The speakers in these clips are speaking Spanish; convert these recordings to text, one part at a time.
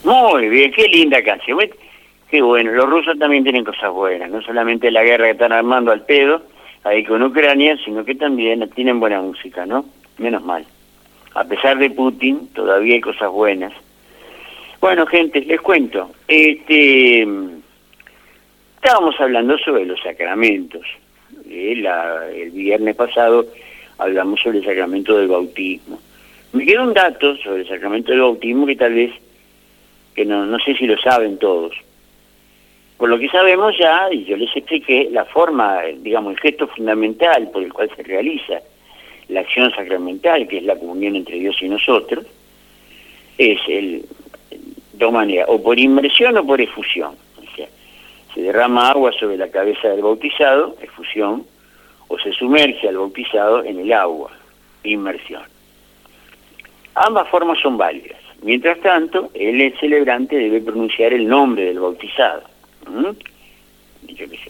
Muy bien, qué linda canción. Qué bueno, los rusos también tienen cosas buenas, no solamente la guerra que están armando al pedo ahí con Ucrania, sino que también tienen buena música, ¿no? Menos mal. A pesar de Putin, todavía hay cosas buenas. Bueno, gente, les cuento. Estábamos hablando sobre los sacramentos. El viernes pasado hablamos sobre el sacramento del bautismo. Me queda un dato sobre el sacramento del bautismo que tal vez, que no sé si lo saben todos. Por lo que sabemos ya, y yo les expliqué, la forma, digamos, el gesto fundamental por el cual se realiza la acción sacramental, que es la comunión entre Dios y nosotros, es dos maneras, o por inmersión o por efusión. O sea, se derrama agua sobre la cabeza del bautizado, efusión, o se sumerge al bautizado en el agua, inmersión. Ambas formas son válidas. Mientras tanto, el celebrante debe pronunciar el nombre del bautizado. Yo qué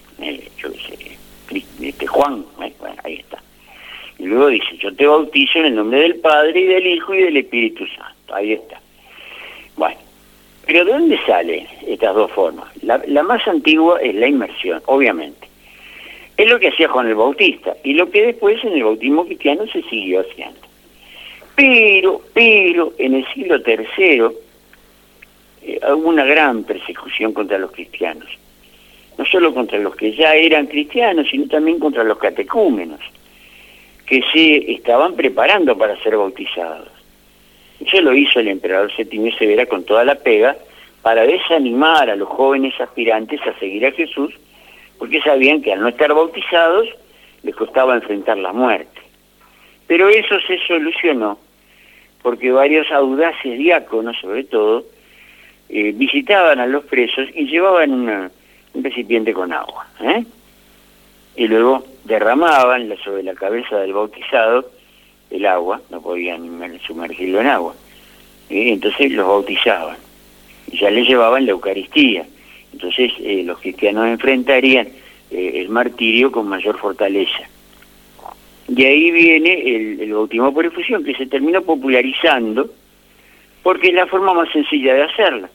sé, Juan, bueno, ahí está. Y luego dice, yo te bautizo en el nombre del Padre y del Hijo y del Espíritu Santo. Ahí está. Bueno, pero ¿de dónde salen estas dos formas? La más antigua es la inmersión, obviamente. Es lo que hacía Juan el Bautista y lo que después en el bautismo cristiano se siguió haciendo. Pero en el siglo III hubo una gran persecución contra los cristianos. No solo contra los que ya eran cristianos, sino también contra los catecúmenos, que se estaban preparando para ser bautizados. Eso lo hizo el emperador Septimio Severa con toda la pega para desanimar a los jóvenes aspirantes a seguir a Jesús, porque sabían que al no estar bautizados les costaba enfrentar la muerte. Pero eso se solucionó porque varios audaces diáconos, sobre todo, visitaban a los presos y llevaban un recipiente con agua, y luego derramaban sobre la cabeza del bautizado el agua, no podían sumergirlo en agua, entonces los bautizaban y ya les llevaban la Eucaristía. Entonces los cristianos enfrentarían el martirio con mayor fortaleza. Y ahí viene el bautismo por efusión, que se terminó popularizando porque es la forma más sencilla de hacerla.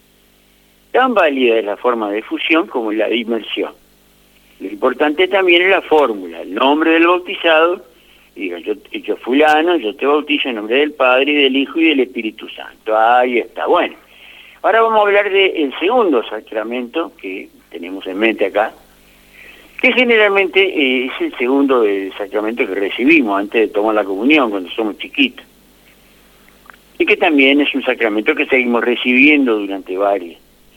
Tan válida es la forma de efusión como la de inmersión. Lo importante también es la fórmula, el nombre del bautizado, y digo, yo fulano, yo te bautizo en nombre del Padre, y del Hijo y del Espíritu Santo. Ahí está. Bueno, ahora vamos a hablar del segundo sacramento que tenemos en mente acá, que generalmente es el segundo sacramento que recibimos antes de tomar la comunión, cuando somos chiquitos. Y que también es un sacramento que seguimos recibiendo durante varios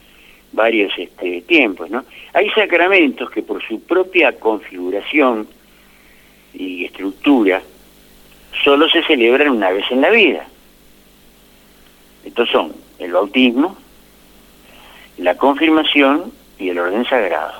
tiempos, ¿no? Hay sacramentos que por su propia configuración y estructura solo se celebran una vez en la vida. Estos son el bautismo, la confirmación y el orden sagrado.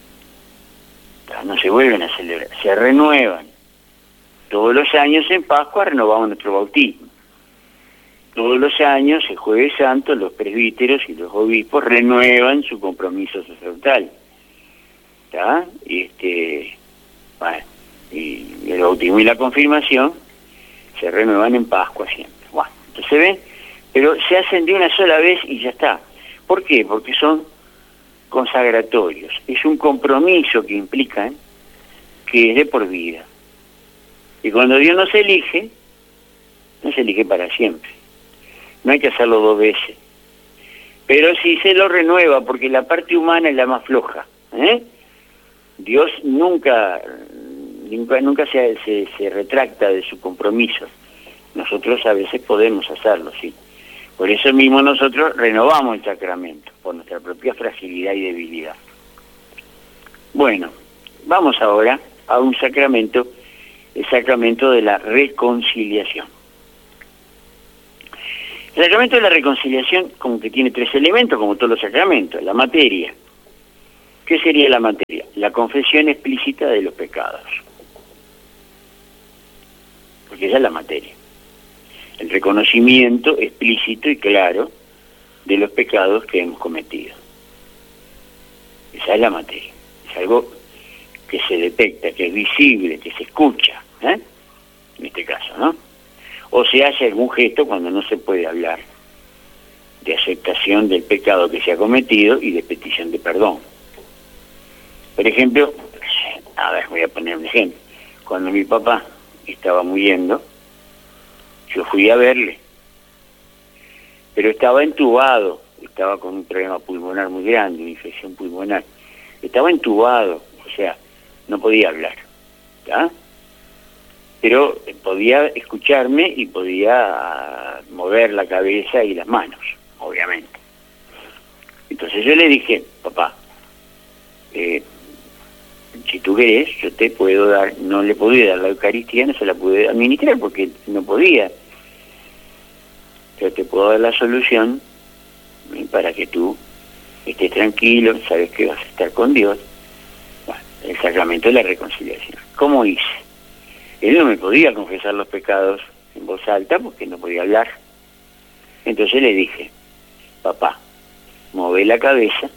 No se vuelven a celebrar, se renuevan. Todos los años en Pascua renovamos nuestro bautismo. Todos los años, el Jueves Santo, los presbíteros y los obispos renuevan su compromiso sacerdotal. ¿Está? Bueno, y el bautismo y la confirmación se renuevan en Pascua siempre. Bueno, entonces ven, pero se hacen de una sola vez y ya está. ¿Por qué? Porque son consagratorios. Es un compromiso que implican que es de por vida. Y cuando Dios nos elige, nos elige para siempre. No hay que hacerlo dos veces. Pero si se lo renueva, porque la parte humana es la más floja. Dios nunca se retracta de su compromiso. Nosotros a veces podemos hacerlo, sí. Por eso mismo nosotros renovamos el sacramento, por nuestra propia fragilidad y debilidad. Bueno, vamos ahora a un sacramento, el sacramento de la reconciliación. El sacramento de la reconciliación como que tiene tres elementos, como todos los sacramentos. La materia. ¿Qué sería la materia? La confesión explícita de los pecados. Porque esa es la materia. El reconocimiento explícito y claro de los pecados que hemos cometido. Esa es la materia. Es algo que se detecta, que es visible, que se escucha, en este caso, ¿no? O se hace algún gesto cuando no se puede hablar. de aceptación del pecado que se ha cometido y de petición de perdón. Por ejemplo, a ver, voy a poner un ejemplo. Cuando mi papá estaba muriendo, yo fui a verle, pero estaba entubado, estaba con un problema pulmonar muy grande, una infección pulmonar. Estaba entubado, o sea, no podía hablar, ¿tá? Pero podía escucharme y podía mover la cabeza y las manos, obviamente. Entonces yo le dije, papá, si tú querés, yo te puedo dar, no le podía dar la Eucaristía, no se la pude administrar porque no podía. Pero te puedo dar la solución para que tú estés tranquilo, sabes que vas a estar con Dios. Bueno, el sacramento de la reconciliación. ¿Cómo hice? Él no me podía confesar los pecados en voz alta porque no podía hablar. Entonces le dije, papá, mueve la cabeza,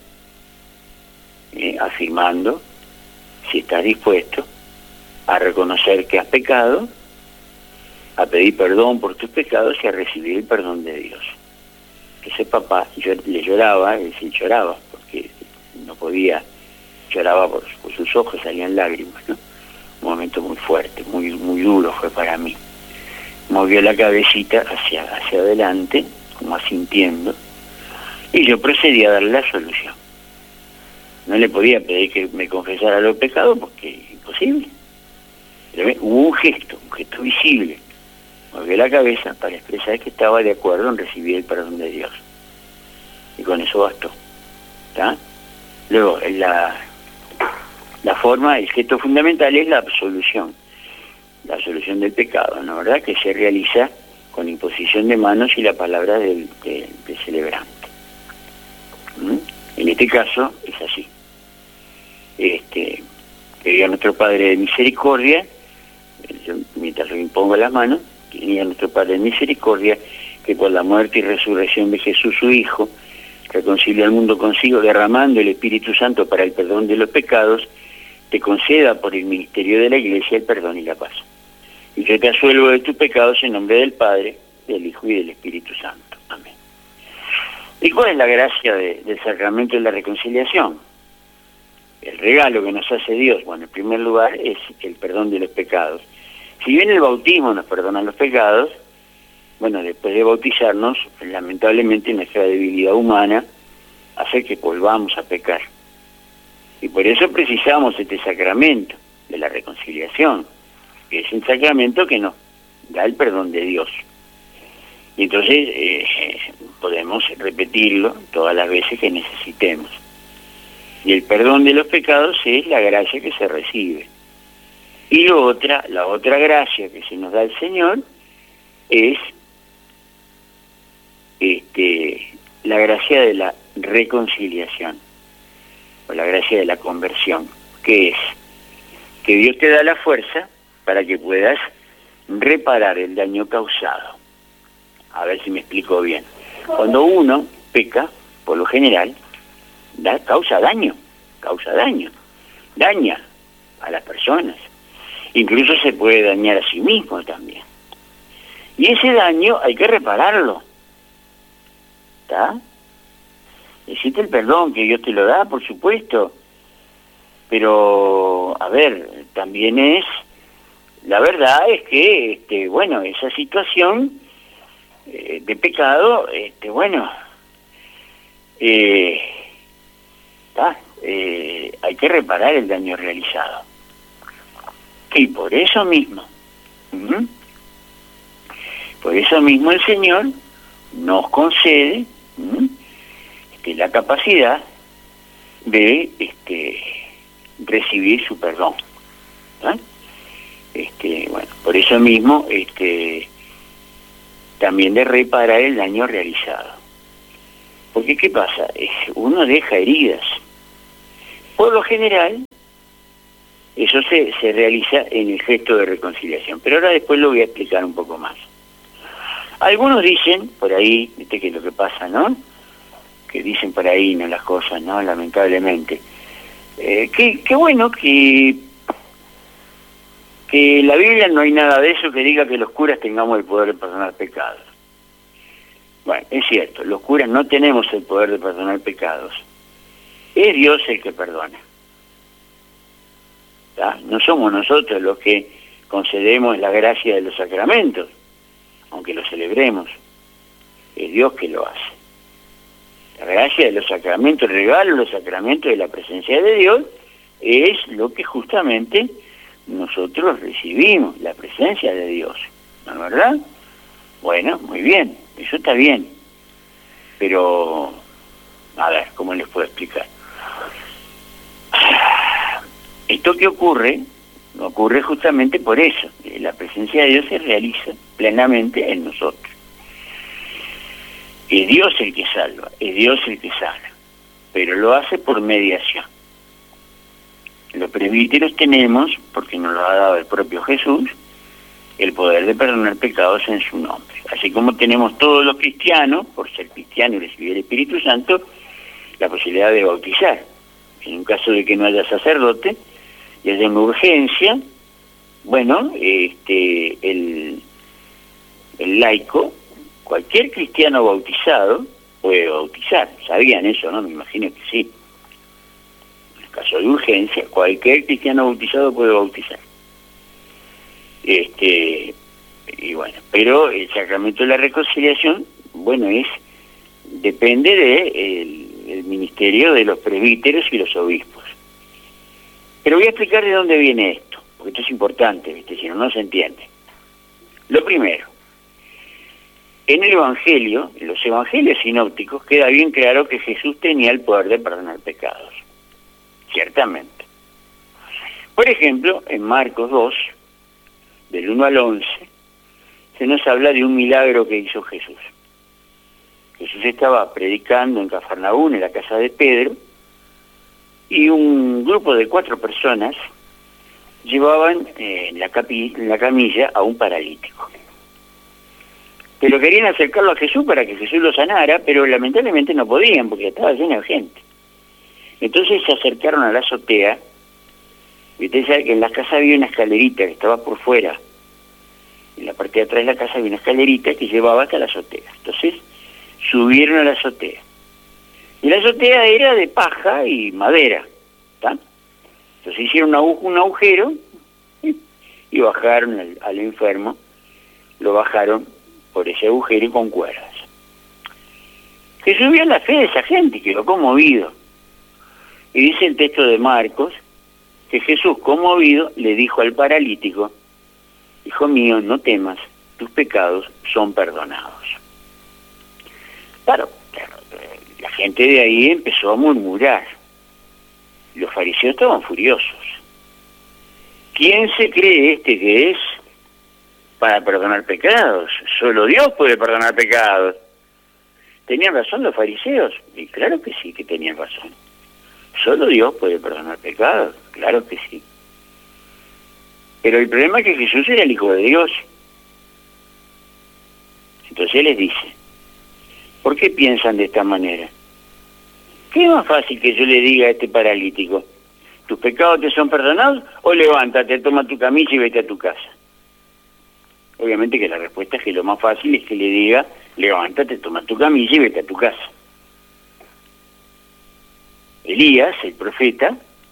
afirmando si estás dispuesto a reconocer que has pecado, a pedir perdón por tus pecados y a recibir el perdón de Dios. Ese papá, yo le lloraba, él sí lloraba, porque no podía, lloraba por sus ojos, salían lágrimas, ¿no? Un momento muy fuerte, muy duro fue para mí. Movió la cabecita hacia adelante, como asintiendo, y yo procedí a darle la solución. No le podía pedir que me confesara los pecados porque es imposible. Pero hubo un gesto visible. Movió la cabeza para expresar que estaba de acuerdo en recibir el perdón de Dios. Y con eso bastó. ¿Está? Luego, la forma, el gesto fundamental es la absolución del pecado, ¿no? ¿Verdad? Que se realiza con imposición de manos y la palabra del celebrante. En este caso es así. Que diga nuestro Padre de misericordia, yo, mientras le impongo las manos, que diga nuestro Padre de misericordia, que por la muerte y resurrección de Jesús su Hijo, reconcilia al mundo consigo, derramando el Espíritu Santo para el perdón de los pecados, te conceda por el ministerio de la Iglesia el perdón y la paz. Y yo te asuelvo de tus pecados en nombre del Padre, del Hijo y del Espíritu Santo. Amén. ¿Y cuál es la gracia del sacramento de la reconciliación? El regalo que nos hace Dios, bueno, en primer lugar, es el perdón de los pecados. Si bien el bautismo nos perdona los pecados, bueno, después de bautizarnos, lamentablemente nuestra debilidad humana hace que volvamos a pecar. Y por eso precisamos este sacramento de la reconciliación, que es un sacramento que nos da el perdón de Dios. Y entonces podemos repetirlo todas las veces que necesitemos. Y el perdón de los pecados es la gracia que se recibe. Y la otra gracia que se nos da el Señor es la gracia de la reconciliación, o la gracia de la conversión, que es que Dios te da la fuerza para que puedas reparar el daño causado. A ver si me explico bien. Cuando uno peca, por lo general, causa daño, daña a las personas, incluso se puede dañar a sí mismo también. Y ese daño hay que repararlo, ¿está? Existe el perdón, que Dios te lo da, por supuesto, pero, a ver, también la verdad es que, esa situación de pecado, hay que reparar el daño realizado. Y por eso mismo el Señor nos concede la capacidad de recibir su perdón. Por eso mismo también de reparar el daño realizado. Porque ¿qué pasa? Uno deja heridas. Por lo general, eso se realiza en el gesto de reconciliación. Pero ahora después lo voy a explicar un poco más. Algunos dicen, por ahí, viste que es lo que pasa, ¿no? Que dicen por ahí, ¿no? Las cosas, ¿no? Lamentablemente. Que bueno, que en la Biblia no hay nada de eso que diga que los curas tengamos el poder de perdonar pecados. Bueno, es cierto, los curas no tenemos el poder de perdonar pecados. Es Dios el que perdona. ¿Tá? No somos nosotros los que concedemos la gracia de los sacramentos, aunque los celebremos. Es Dios que lo hace. La gracia de los sacramentos, el regalo de los sacramentos de la presencia de Dios, es lo que justamente nosotros recibimos, la presencia de Dios. ¿No es verdad? Bueno, muy bien, eso está bien. Pero, a ver, ¿cómo les puedo explicar? Esto que ocurre justamente por eso. La presencia de Dios se realiza plenamente en nosotros. Es Dios el que salva, es Dios el que sana, pero lo hace por mediación. Los presbíteros tenemos, porque nos lo ha dado el propio Jesús, el poder de perdonar pecados en su nombre. Así como tenemos todos los cristianos, por ser cristianos y recibir el Espíritu Santo, la posibilidad de bautizar. En un caso de que no haya sacerdote y haya una urgencia, bueno, el laico, cualquier cristiano bautizado puede bautizar. ¿Sabían eso, no? Me imagino que sí. En caso de urgencia, cualquier cristiano bautizado puede bautizar. Y bueno, pero el sacramento de la reconciliación, bueno, depende del ministerio de los presbíteros y los obispos. Pero voy a explicar de dónde viene esto, porque esto es importante, ¿viste? Si no, no se entiende. Lo primero, en el Evangelio, en los Evangelios sinópticos, queda bien claro que Jesús tenía el poder de perdonar pecados. Ciertamente. Por ejemplo, en Marcos 2, del 1 al 11, se nos habla de un milagro que hizo Jesús. Jesús estaba predicando en Cafarnaún, en la casa de Pedro, y un grupo de 4 personas llevaban en la camilla a un paralítico. Pero querían acercarlo a Jesús para que Jesús lo sanara, pero lamentablemente no podían porque estaba lleno de gente. Entonces se acercaron a la azotea. Y ustedes saben que en la casa había una escalerita que estaba por fuera. En la parte de atrás de la casa había una escalerita que llevaba hasta la azotea. Entonces subieron a la azotea. Y la azotea era de paja y madera. ¿Tá? Entonces hicieron un agujero y bajaron al enfermo. Lo bajaron por ese agujero y con cuerdas. Jesús vio la fe de esa gente y quedó conmovido. Y dice el texto de Marcos que Jesús, conmovido, le dijo al paralítico: hijo mío, no temas, tus pecados son perdonados. Claro, la gente de ahí empezó a murmurar. Los fariseos estaban furiosos. ¿Quién se cree que es para perdonar pecados? Solo Dios puede perdonar pecados. ¿Tenían razón los fariseos? Y claro que sí que tenían razón. ¿Solo Dios puede perdonar pecados? Claro que sí. Pero el problema es que Jesús era el Hijo de Dios. Entonces Él les dice: ¿por qué piensan de esta manera? ¿Qué es más fácil que yo le diga a este paralítico: tus pecados te son perdonados? O levántate, toma tu camilla y vete a tu casa. Obviamente que la respuesta es que lo más fácil es que le diga: levántate, toma tu camilla y vete a tu casa. Elías, el profeta,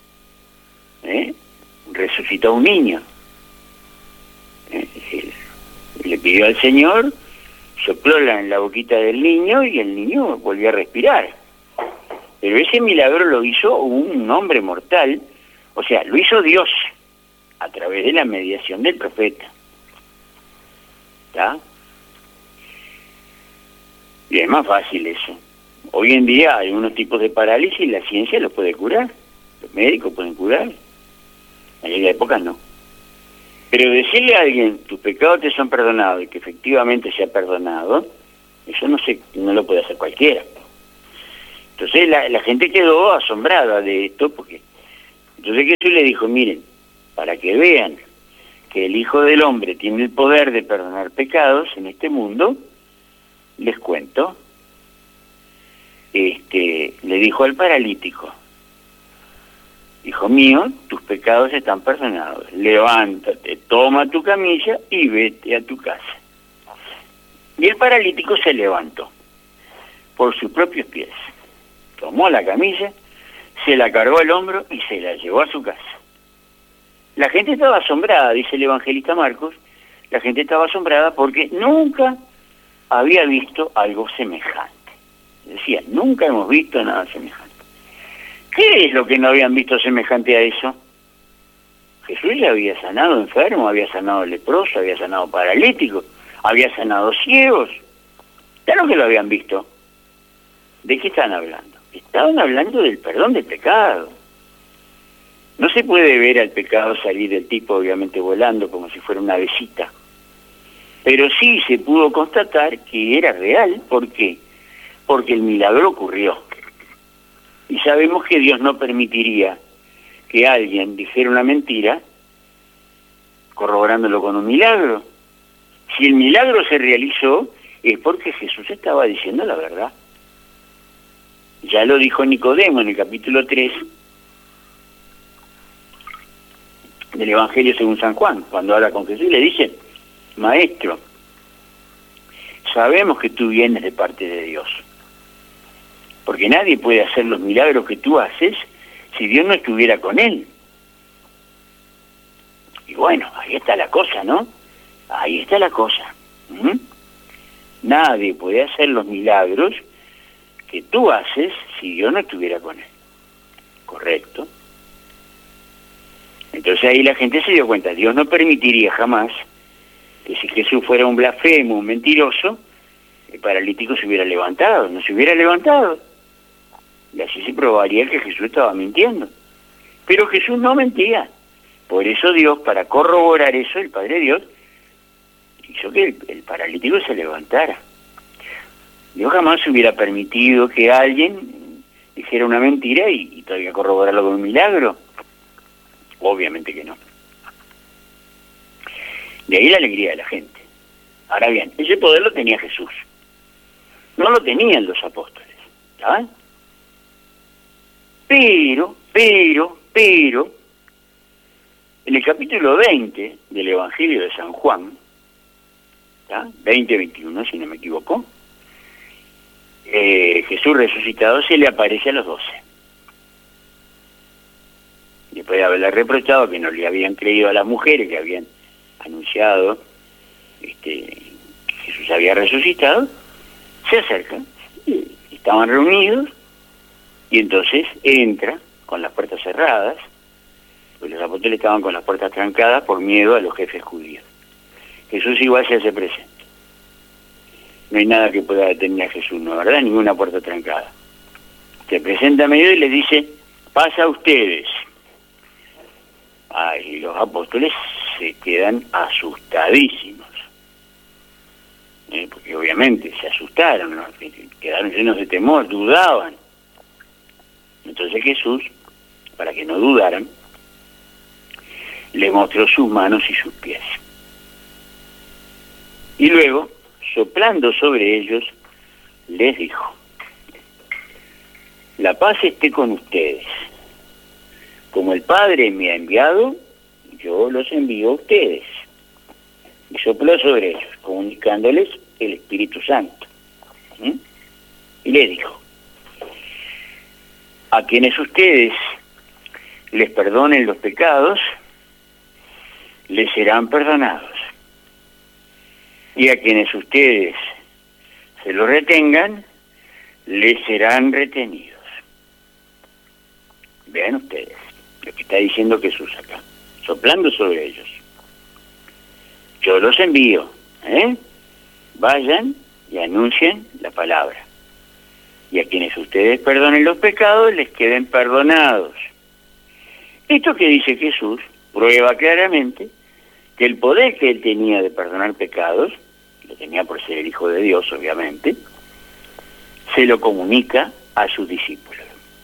resucitó a un niño. Le pidió al Señor, sopló en la boquita del niño y el niño volvió a respirar. Pero ese milagro lo hizo un hombre mortal, o sea, lo hizo Dios a través de la mediación del profeta. ¿Está? Y es más fácil eso. Hoy en día hay unos tipos de parálisis, la ciencia los puede curar, los médicos pueden curar. En aquella época no. Pero decirle a alguien: tus pecados te son perdonados, y que efectivamente se ha perdonado, eso no lo puede hacer cualquiera. Entonces la gente quedó asombrada de esto, porque entonces Jesús le dijo: miren, para que vean que el Hijo del Hombre tiene el poder de perdonar pecados en este mundo, les cuento. Le dijo al paralítico: hijo mío, tus pecados están perdonados, levántate, toma tu camilla y vete a tu casa. Y el paralítico se levantó. por sus propios pies. Tomó la camilla, se la cargó al hombro y se la llevó a su casa. La gente estaba asombrada, dice el evangelista Marcos, la gente estaba asombrada porque nunca había visto algo semejante. Decía, nunca hemos visto nada semejante. ¿Qué es lo que no habían visto semejante a eso? Jesús ya había sanado enfermos, había sanado leprosos, había sanado paralíticos, había sanado ciegos. Claro que lo habían visto. ¿De qué están hablando? Estaban hablando del perdón del pecado. No se puede ver al pecado salir del tipo, obviamente, volando como si fuera una avecita. Pero sí se pudo constatar que era real. ¿Por qué? Porque el milagro ocurrió. Y sabemos que Dios no permitiría que alguien dijera una mentira corroborándolo con un milagro. Si el milagro se realizó, es porque Jesús estaba diciendo la verdad. Ya lo dijo Nicodemo en el capítulo 3 del Evangelio según San Juan, cuando habla con Jesús y le dice, Maestro, sabemos que tú vienes de parte de Dios, porque nadie puede hacer los milagros que tú haces si Dios no estuviera con él. Y bueno, ahí está la cosa, ¿no? Ahí está la cosa. Nadie puede hacer los milagros que tú haces si Dios no estuviera con él. Correcto. Entonces ahí la gente se dio cuenta, Dios no permitiría jamás que si Jesús fuera un blasfemo, un mentiroso, el paralítico se hubiera levantado, no se hubiera levantado. Y así se probaría que Jesús estaba mintiendo. Pero Jesús no mentía. Por eso Dios, para corroborar eso, el Padre Dios, hizo que el paralítico se levantara. Dios jamás hubiera permitido que alguien dijera una mentira y todavía corroborarlo con un milagro. Obviamente que no. De ahí la alegría de la gente. Ahora bien, ese poder lo tenía Jesús. No lo tenían los apóstoles. ¿Saben? Pero, en el capítulo 20 del Evangelio de San Juan, 20-21, si no me equivoco, Jesús resucitado se le aparece a los 12. Después de haberle reprochado que no le habían creído a las mujeres que habían anunciado que Jesús había resucitado, se acercan, estaban reunidos, y entonces entra con las puertas cerradas, pues los apóstoles estaban con las puertas trancadas por miedo a los jefes judíos. Jesús igual se hace presente. No hay nada que pueda detener a Jesús, ¿no? ¿Verdad? Ninguna puerta trancada. Se presenta a medio y les dice, pasa a ustedes. Y los apóstoles se quedan asustadísimos. Porque obviamente se asustaron, ¿no? Quedaron llenos de temor, dudaban. Entonces Jesús, para que no dudaran, le mostró sus manos y sus pies. Y luego, soplando sobre ellos, les dijo, la paz esté con ustedes. Como el Padre me ha enviado, yo los envío a ustedes. Y sopló sobre ellos, comunicándoles el Espíritu Santo. Y les dijo, a quienes ustedes les perdonen los pecados, les serán perdonados. Y a quienes ustedes se los retengan, les serán retenidos. Vean ustedes lo que está diciendo Jesús acá, soplando sobre ellos. Yo los envío, vayan y anuncien la palabra. Y a quienes ustedes perdonen los pecados, les queden perdonados. Esto que dice Jesús prueba claramente que el poder que él tenía de perdonar pecados, lo tenía por ser el Hijo de Dios, obviamente, se lo comunica a sus discípulos.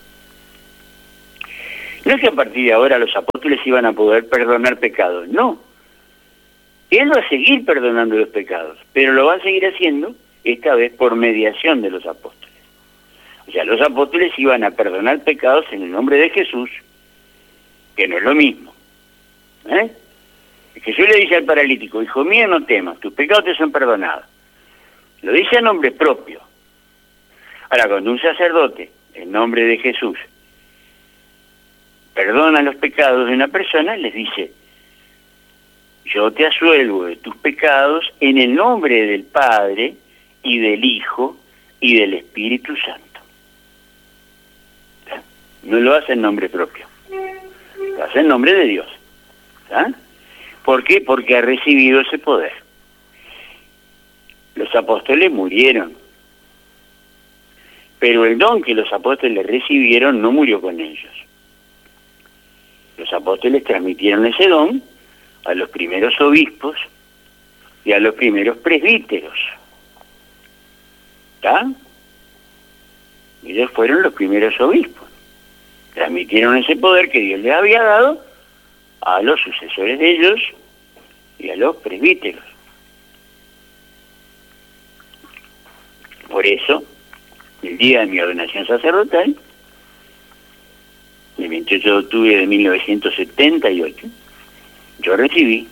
No es que a partir de ahora los apóstoles iban a poder perdonar pecados, no. Él va a seguir perdonando los pecados, pero lo va a seguir haciendo, esta vez por mediación de los apóstoles. O sea, los apóstoles iban a perdonar pecados en el nombre de Jesús, que no es lo mismo. Jesús le dice al paralítico, hijo mío, no temas, tus pecados te son perdonados. Lo dice a nombre propio. Ahora, cuando un sacerdote, en nombre de Jesús, perdona los pecados de una persona, les dice: yo te asuelvo de tus pecados en el nombre del Padre y del Hijo y del Espíritu Santo. ¿Tá? No lo hace en nombre propio, lo hace en nombre de Dios. ¿Tá? ¿Por qué? Porque ha recibido ese poder. Los apóstoles murieron, pero el don que los apóstoles recibieron no murió con ellos. Los apóstoles transmitieron ese don a los primeros obispos y a los primeros presbíteros. ¿Está? Ellos fueron los primeros obispos. Transmitieron ese poder que Dios les había dado a los sucesores de ellos y a los presbíteros. Por eso, el día de mi ordenación sacerdotal, el 28 de octubre de 1978, yo recibí,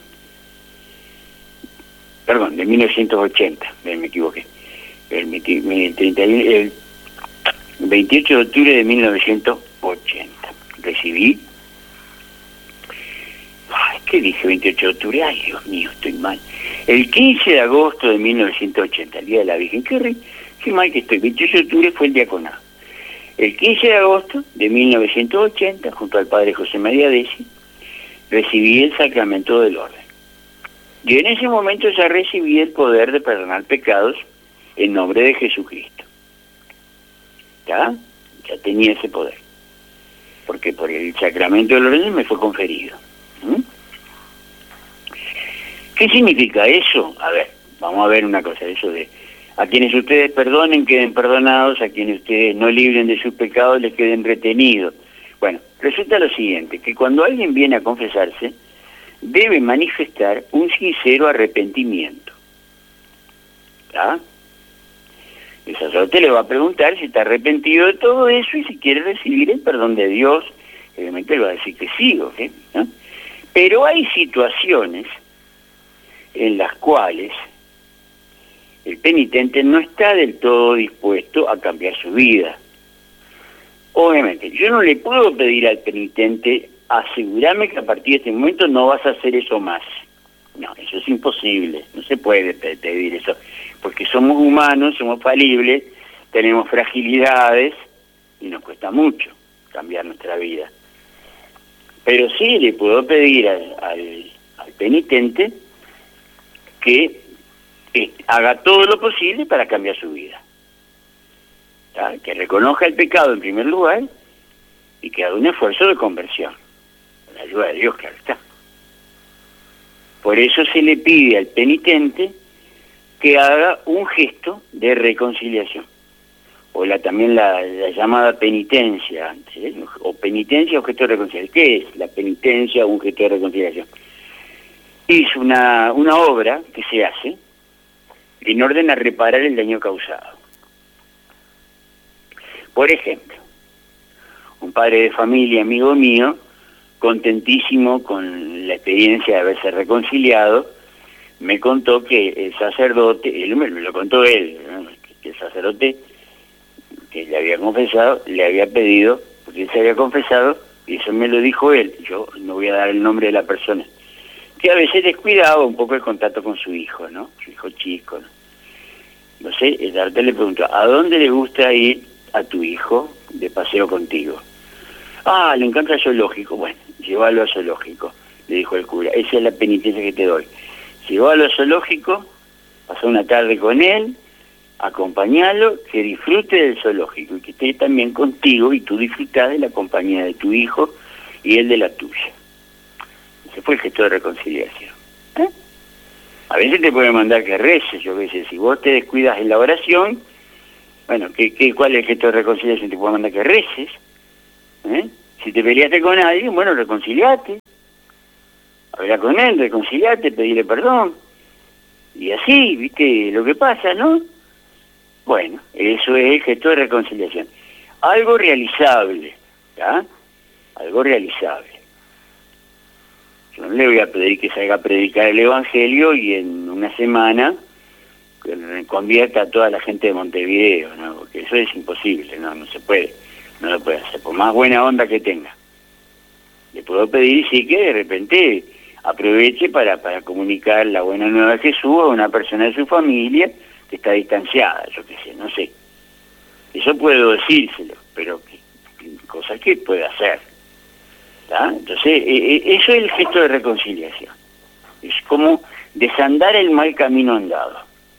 perdón, de 1980, me equivoqué, el 28 de octubre de 1980, recibí, ¿qué dije 28 de octubre? Ay, Dios mío, estoy mal. El 15 de agosto de 1980, el Día de la Virgen, qué mal que estoy, 28 de octubre fue el diaconado. El 15 de agosto de 1980, junto al padre José María Desi, recibí el sacramento del orden. Y en ese momento ya recibí el poder de perdonar pecados en nombre de Jesucristo. ¿Ya? Ya tenía ese poder. Porque por el sacramento del orden me fue conferido. ¿Qué significa eso? A ver, vamos a ver una cosa, eso de: a quienes ustedes perdonen, queden perdonados; a quienes ustedes no libren de sus pecados, les queden retenidos. Bueno, resulta lo siguiente, que cuando alguien viene a confesarse, debe manifestar un sincero arrepentimiento. ¿Ah? El sacerdote le va a preguntar si está arrepentido de todo eso y si quiere recibir el perdón de Dios. Obviamente le va a decir que sí, ¿ok? ¿No? Pero hay situaciones en las cuales el penitente no está del todo dispuesto a cambiar su vida. Obviamente, yo no le puedo pedir al penitente: asegúrame que a partir de este momento no vas a hacer eso más. No, eso es imposible, no se puede pedir eso, porque somos humanos, somos falibles, tenemos fragilidades y nos cuesta mucho cambiar nuestra vida. Pero sí le puedo pedir al penitente que haga todo lo posible para cambiar su vida. ¿Tá? Que reconozca el pecado en primer lugar y que haga un esfuerzo de conversión, con la ayuda de Dios, claro está. Por eso se le pide al penitente que haga un gesto de reconciliación, o también la llamada penitencia, ¿sí? O penitencia o gesto de reconciliación. ¿Qué es la penitencia o un gesto de reconciliación? Es una obra que se hace en orden a reparar el daño causado. Por ejemplo, un padre de familia, amigo mío, contentísimo con la experiencia de haberse reconciliado, me contó que el sacerdote, me lo contó él, ¿no? Que el sacerdote que le había confesado, le había pedido, porque él se había confesado, y eso me lo dijo él, yo no voy a dar el nombre de la persona, que a veces descuidaba un poco el contacto con su hijo, ¿no? Su hijo chico, ¿no? No sé, el sacerdote le preguntó: ¿a dónde le gusta ir a tu hijo de paseo contigo? Ah, le encanta el zoológico. Bueno, llévalo al zoológico, le dijo el cura. Esa es la penitencia que te doy. Llévalo al zoológico, pasa una tarde con él, acompañalo, que disfrute del zoológico y que esté también contigo y tú disfrutás de la compañía de tu hijo y él de la tuya. Ese fue el gesto de reconciliación. A veces te puede mandar que reces, yo qué sé, si vos te descuidas en la oración, bueno, ¿cuál es el gesto de reconciliación? Te puede mandar que reces. Si te peleaste con alguien, bueno, reconciliate. Habla con él, reconciliate, pedile perdón. Y así, ¿viste lo que pasa, no? Bueno, eso es el gesto de reconciliación. Algo realizable, ¿ya? Algo realizable. Yo no le voy a pedir que salga a predicar el Evangelio y en una semana convierta a toda la gente de Montevideo, ¿no? Porque eso es imposible, no se puede, no lo puede hacer, por más buena onda que tenga. Le puedo pedir, sí, que de repente aproveche para comunicar la buena nueva de Jesús a una persona de su familia que está distanciada, yo qué sé, no sé. Eso puedo decírselo, pero cosas que puede hacer. ¿Tá? Entonces, eso es el gesto de reconciliación. Es como desandar el mal camino andado.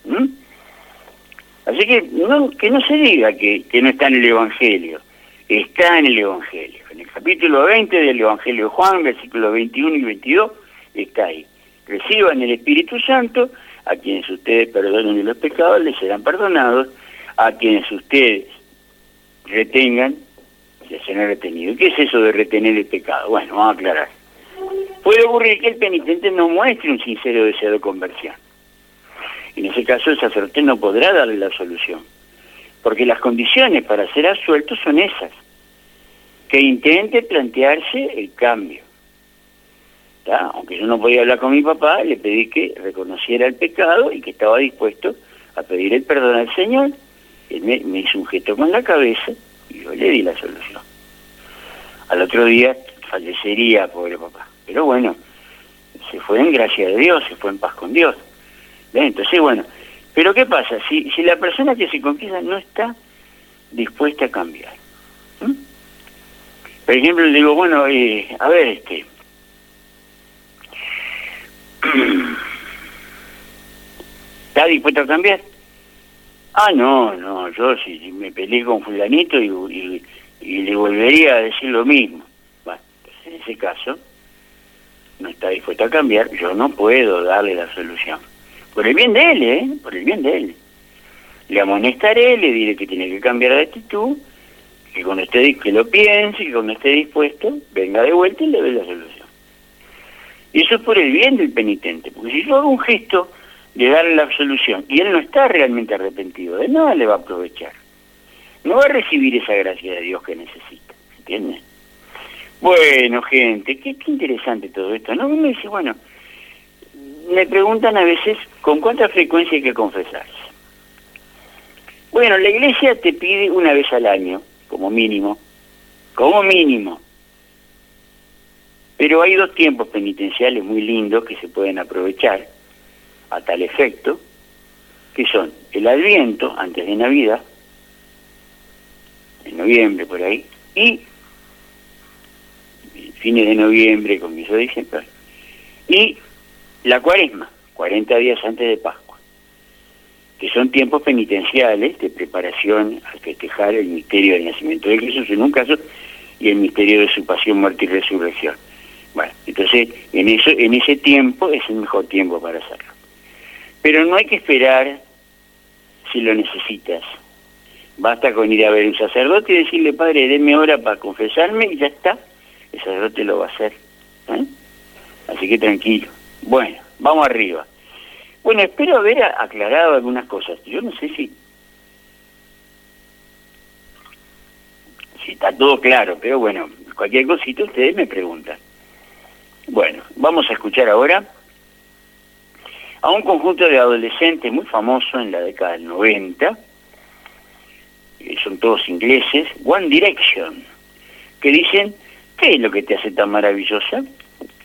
Así que no se diga que no está en el Evangelio. Está en el Evangelio. En el capítulo 20 del Evangelio de Juan, versículos 21 y 22, está ahí. Reciban el Espíritu Santo, a quienes ustedes perdonen los pecados, les serán perdonados, a quienes ustedes retengan, les serán retenidos. ¿Qué es eso de retener el pecado? Bueno, vamos a aclarar. Puede ocurrir que el penitente no muestre un sincero deseo de conversión. En ese caso el sacerdote no podrá darle la solución, porque las condiciones para ser absuelto son esas: que intente plantearse el cambio. ¿Tá? Aunque yo no podía hablar con mi papá, le pedí que reconociera el pecado y que estaba dispuesto a pedir el perdón al Señor. Él me hizo un gesto con la cabeza y yo le di la solución. Al otro día fallecería, pobre papá. Pero bueno, se fue en gracia de Dios, se fue en paz con Dios. ¿Ven? Entonces, bueno, pero ¿qué pasa? Si la persona que se confiesa no está dispuesta a cambiar. Por ejemplo, le digo, bueno, a ver, ¿está dispuesto a cambiar? No, yo si me peleé con fulanito y le volvería a decir lo mismo. Bueno, pues en ese caso, no está dispuesto a cambiar, yo no puedo darle la solución. Por el bien de él, por el bien de él. Le amonestaré, le diré que tiene que cambiar de actitud, que cuando que lo piense, que cuando esté dispuesto, venga de vuelta y le dé la solución. Y eso es por el bien del penitente, porque si yo hago un gesto de darle la absolución y él no está realmente arrepentido, de nada le va a aprovechar. No va a recibir esa gracia de Dios que necesita, ¿entienden? Bueno, gente, qué interesante todo esto, ¿no? Uno dice, bueno, me preguntan a veces con cuánta frecuencia hay que confesarse. Bueno, la iglesia te pide una vez al año, como mínimo. Pero hay dos tiempos penitenciales muy lindos que se pueden aprovechar a tal efecto, que son el Adviento, antes de Navidad, en noviembre por ahí, y fines de noviembre, comienzo de diciembre, y la Cuaresma, 40 días antes de Pascua, que son tiempos penitenciales de preparación a festejar el misterio del nacimiento de Jesús en un caso, y el misterio de su pasión, muerte y resurrección. Bueno, entonces en ese tiempo es el mejor tiempo para hacerlo. Pero no hay que esperar si lo necesitas. Basta con ir a ver a un sacerdote y decirle, padre, déme hora para confesarme, y ya está. El sacerdote lo va a hacer. Así que tranquilo. Bueno, vamos arriba. Bueno, espero haber aclarado algunas cosas. Yo no sé si está todo claro, pero bueno, cualquier cosita ustedes me preguntan. Bueno, vamos a escuchar ahora a un conjunto de adolescentes muy famoso en la década del 90, son todos ingleses, One Direction, que dicen, ¿qué es lo que te hace tan maravillosa?